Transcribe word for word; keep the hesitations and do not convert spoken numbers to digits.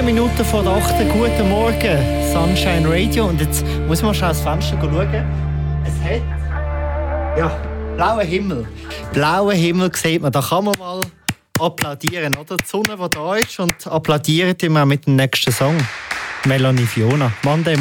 Minuten vor der acht. Guten Morgen, Sunshine Radio. Und jetzt muss man schon aus dem Fenster schauen. Es hat ja, blauen Himmel. Blauen Himmel sieht man. Da kann man mal applaudieren, oder? Die Sonne, die da ist. Und applaudieren wir auch mit dem nächsten Song. Melanie Fiona. Monday